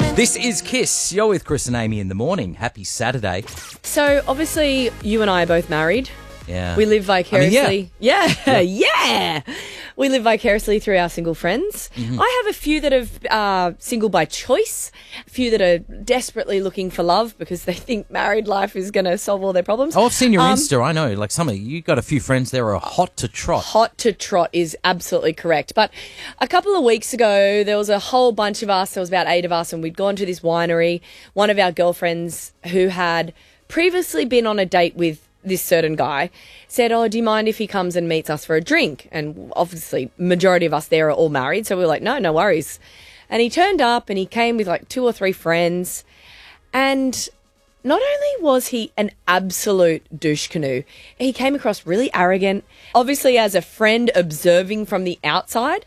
This is Kiss. You're with Chris and Amy in the morning. Happy Saturday. So, obviously, you and I are both married. Yeah. We live vicariously. Yeah. Yeah. We live vicariously through our single friends. Mm-hmm. I have a few that are single by choice, a few that are desperately looking for love because they think married life is going to solve all their problems. Oh, I've seen your Insta. I know. Like some of you got a few friends there are hot to trot. Hot to trot is absolutely correct. But a couple of weeks ago, there was a whole bunch of us. There was about 8 of us, and we'd gone to this winery. One of our girlfriends who had previously been on a date with this certain guy said, "Oh, do you mind if he comes and meets us for a drink?" And obviously, majority of us there are all married, so we were like, no worries. And he turned up and he came with like 2 or 3 friends. And not only was he an absolute douche canoe, he came across really arrogant. Obviously, as a friend observing from the outside,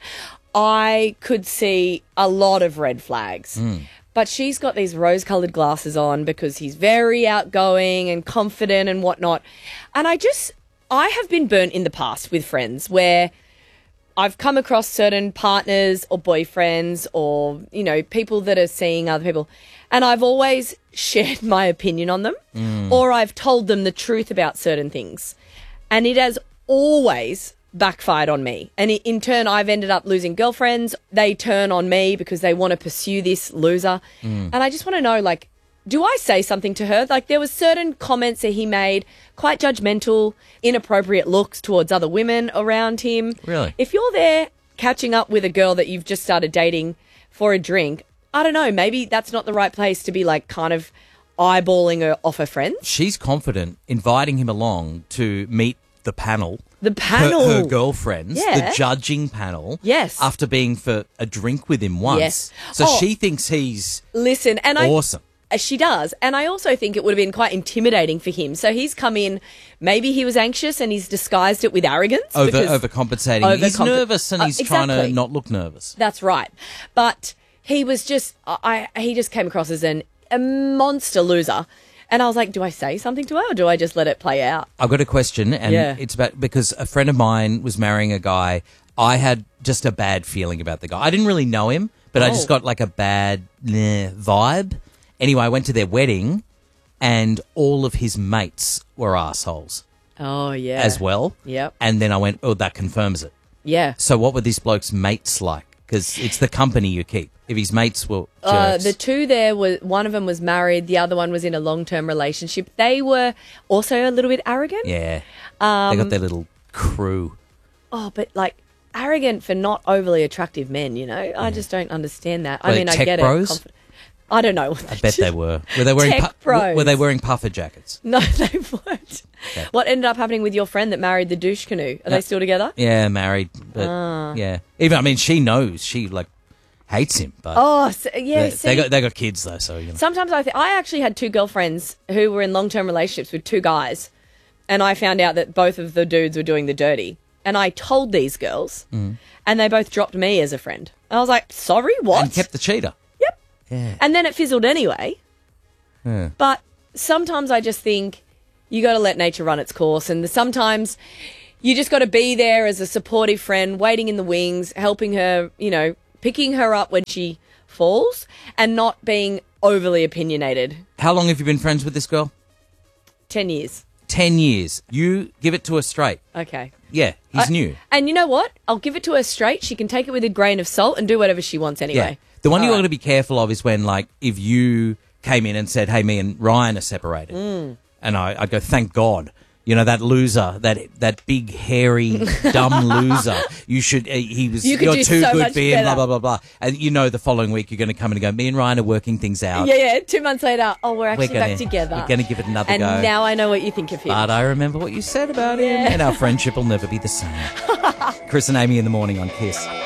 I could see a lot of red flags. But she's got these rose-coloured glasses on because he's very outgoing and confident and whatnot. And I have been burnt in the past with friends where I've come across certain partners or boyfriends or, you know, people that are seeing other people, and I've always shared my opinion on them or I've told them the truth about certain things. And it has always backfired on me. And in turn, I've ended up losing girlfriends. They turn on me because they want to pursue this loser. And I just want to know, like, do I say something to her? Like, there was certain comments that he made, quite judgmental, inappropriate looks towards other women around him. Really? If you're there catching up with a girl that you've just started dating for a drink, I don't know, maybe that's not the right place to be, like, kind of eyeballing her off her friends. She's confident inviting him along to meet the panel. The panel. Her girlfriends, Yeah. the judging panel. Yes. After being for a drink with him once. Yes. So Oh. she thinks he's Listen, and awesome. She does. And I also think it would have been quite intimidating for him. So he's come in, maybe he was anxious and he's disguised it with arrogance. Overcompensating. He's nervous and he's trying to exactly. not look nervous. That's right. But he was just, he just came across as a monster loser. And I was like, do I say something to her or do I just let it play out? I've got a question, and Yeah. it's about because a friend of mine was marrying a guy. I had just a bad feeling about the guy. I didn't really know him, but I just got like a bad vibe. Anyway, I went to their wedding, and all of his mates were assholes Oh, yeah. as well. Yep. And then I went, oh, that confirms it. Yeah. So what were this bloke's mates like? Because it's the company you keep. If his mates were jerks. The two there were, one of them was married, the other one was in a long-term relationship. They were also a little bit arrogant. Yeah. They got their little crew. Oh, but like arrogant for not overly attractive men, you know? I just don't understand that. Were I they mean, I tech get bros? it. I don't know. I bet they were. Were they wearing Tech pros. Were they wearing puffer jackets? No, they weren't. Okay. What ended up happening with your friend that married the douche canoe? Are they still together? Yeah, married. But yeah. Even I mean she knows. She like hates him, but Oh, so, yeah. they got kids though, so you know. Sometimes I actually had 2 girlfriends who were in long-term relationships with 2 guys, and I found out that both of the dudes were doing the dirty. And I told these girls, and they both dropped me as a friend. And I was like, sorry, what? And kept the cheater. Yep. Yeah. And then it fizzled anyway. Yeah. But sometimes I just think you got to let nature run its course. And sometimes you just got to be there as a supportive friend, waiting in the wings, helping her, you know, picking her up when she falls and not being overly opinionated. How long have you been friends with this girl? 10 years. 10 years. You give it to her straight. Okay. Yeah, he's new. And you know what? I'll give it to her straight. She can take it with a grain of salt and do whatever she wants anyway. Yeah. The one you All got to right. be careful of is when, like, if you came in and said, hey, me and Ryan are separated. And I'd go, thank God. You know, that loser, that big, hairy, dumb loser. You should, You could you're do too so good much for him, better. blah, blah, blah, blah. And you know the following week you're going to come in and go, me and Ryan are working things out. Yeah. 2 months later, oh, we're actually gonna- back together. we're gonna give it another and go. now I know what you think of him. But I remember what you said about him, and our friendship will never be the same. Chris and Amy in the morning on Kiss.